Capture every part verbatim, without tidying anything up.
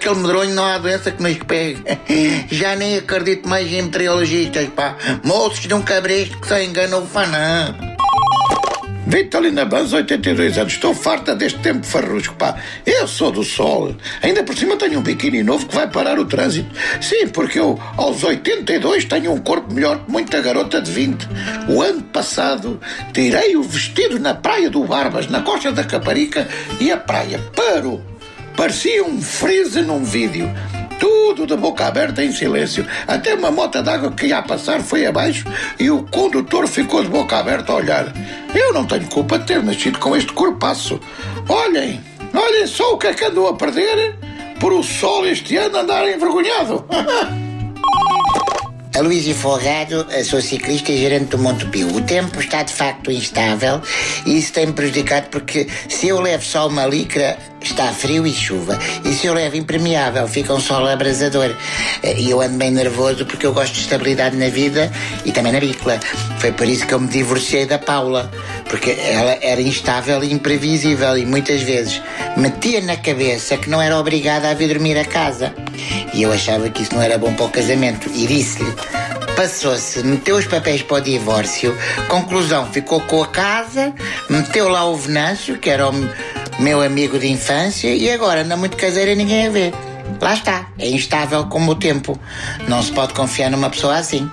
aquele medronho não há doença que nos pegue. Já nem acredito mais em meteorologistas, pá. Moços de um cabresto que só enganam o fanã. Vitalina Banz, oitenta e dois anos. Estou farta deste tempo farrusco, pá. Eu sou do sol. Ainda por cima tenho um biquíni novo que vai parar o trânsito. Sim, porque eu, aos oitenta e dois, tenho um corpo melhor que muita garota de vinte. O ano passado, tirei o vestido na praia do Barbas, na costa da Caparica, e a praia parou. Parecia um freeze num vídeo. Tudo de boca aberta em silêncio. Até uma mota d'água que ia passar foi abaixo e o condutor ficou de boca aberta a olhar. Eu não tenho culpa de ter nascido com este corpaço. Olhem, olhem só o que é que andou a perder por o sol este ano andar envergonhado. Aloísio Folgado, sou ciclista e gerente do Montepio. O tempo está de facto instável e isso tem-me prejudicado porque se eu levo só uma licra, está frio e chuva. E se eu levo impermeável, fica um sol abrasador. E eu ando bem nervoso porque eu gosto de estabilidade na vida e também na bicla. Foi por isso que eu me divorciei da Paula, porque ela era instável e imprevisível e muitas vezes metia na cabeça que não era obrigada a vir dormir a casa. E eu achava que isso não era bom para o casamento e disse-lhe. Passou-se, meteu os papéis para o divórcio, conclusão, ficou com a casa, meteu lá o Venâncio, que era o meu amigo de infância, e agora anda muito caseira e ninguém a vê. Lá está, é instável como o tempo. Não se pode confiar numa pessoa assim.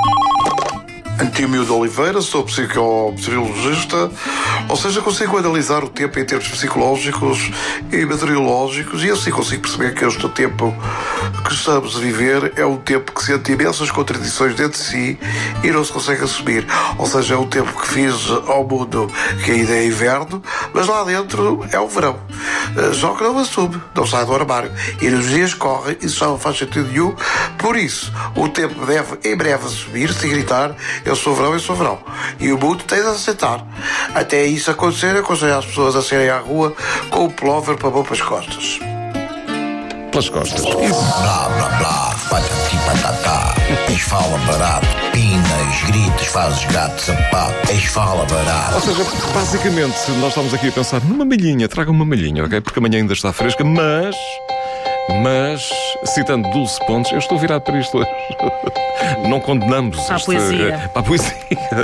Antímio de Oliveira, sou psicometeorologista, ou seja, consigo analisar o tempo em termos psicológicos e meteorológicos e assim consigo perceber que este tempo que estamos a viver é um tempo que sente imensas contradições dentro de si e não se consegue assumir. Ou seja, é um tempo que fiz ao mundo que ainda é inverno, mas lá dentro é o verão. Só que não assume, não sai do armário. E nos dias correm e só não faz sentido nenhum. Por isso, o tempo deve em breve assumir-se e gritar: eu sou verão, eu sou verão. E o mundo tem de aceitar. Até isso acontecer, aconselho as pessoas a saírem à rua com o pullover para pôr para as costas. Pelas costas. Isso. Blá, blá, blá, patati patatá. Esfala barato, pinas, gritos, fazes gato, sapato. Esfala barato. Ou seja, basicamente, nós estamos aqui a pensar numa malhinha, traga uma malhinha, ok? Porque amanhã ainda está fresca, mas... Mas, citando Dulce Pontes, eu estou virado para isto hoje. Não condenamos para este, a poesia. Para a poesia.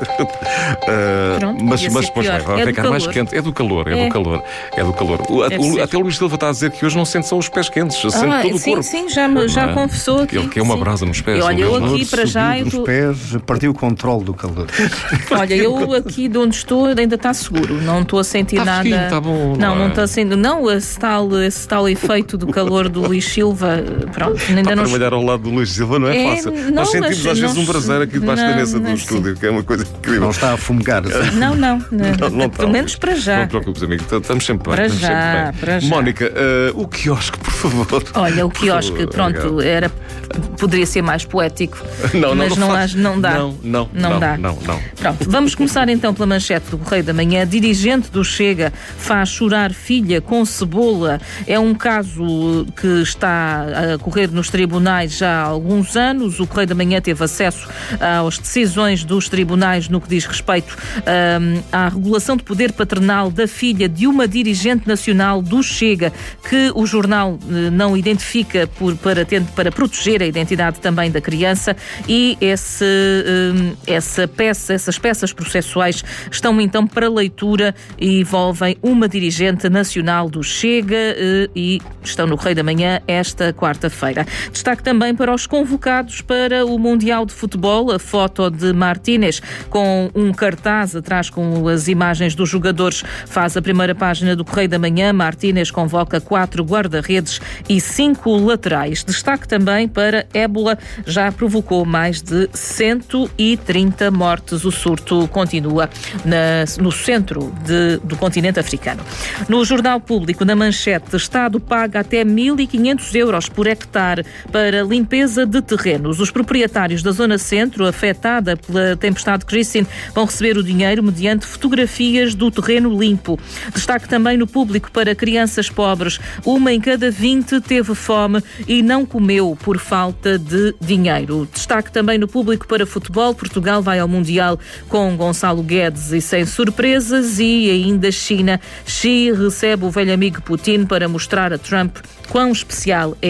uh, Pronto, mas mas mas depois vai, vai é ficar mais quente. É do calor, é, é. do calor. É do calor. O, o, até o Luís Silva está a dizer que hoje não sente só os pés quentes, sente ah, todo o sim, corpo. Sim, sim, já, já é? confessou aqui. Ele quer uma sim. brasa nos pés. E olha, eu aqui para já... Nos tô... pés, partiu o controle do calor. Olha, eu aqui de onde estou ainda está seguro. Não estou a sentir está nada... Fresquinho, está bom, não, não, não é? está sentindo... Não, esse tal, esse tal efeito do calor do Luís Silva, pronto, ainda para não... trabalhar ao lado do Luís Silva não é, é fácil. Não, Nós sentimos às vezes não, um braseiro aqui debaixo da mesa do não, estúdio, que é uma coisa incrível. Não está a fumegar. Assim. Não, não. não, não, não Pelo menos para já. Não te preocupes, amigo. Estamos sempre bem. Para estamos já, sempre bem. para já. Mónica, uh, o quiosque, por favor. Olha, o quiosque, favor, pronto, obrigado. era, poderia ser mais poético, não, mas não, não, não, não, não dá. Não, não, não, não dá. Não, não. Pronto, vamos começar então pela manchete do Correio da Manhã. Dirigente do Chega faz chorar filha com cebola. É um caso que está a correr nos tribunais já há alguns anos. O Correio da Manhã teve acesso às decisões dos tribunais no que diz respeito um, à regulação de poder paternal da filha de uma dirigente nacional do Chega, que o jornal uh, não identifica por, para, para proteger a identidade também da criança, e esse, um, essa peça, essas peças processuais estão então para leitura e envolvem uma dirigente nacional do Chega uh, e estão no Correio da Manhã esta quarta-feira. Destaque também para os convocados para o Mundial de Futebol, a foto de Martínez com um cartaz atrás com as imagens dos jogadores faz a primeira página do Correio da Manhã. Martínez convoca quatro guarda-redes e cinco laterais. Destaque também para ébola, já provocou mais de cento e trinta mortes. O surto continua na, no centro de, do continente africano. No Jornal Público, na manchete, Estado paga até mil e quinhentos euros por hectare para limpeza de terrenos. Os proprietários da Zona Centro, afetada pela tempestade Christine, vão receber o dinheiro mediante fotografias do terreno limpo. Destaque também no Público para crianças pobres. Uma em cada vinte teve fome e não comeu por falta de dinheiro. Destaque também no Público para futebol. Portugal vai ao Mundial com Gonçalo Guedes e sem surpresas. E ainda China. Xi recebe o velho amigo Putin para mostrar a Trump quão especial é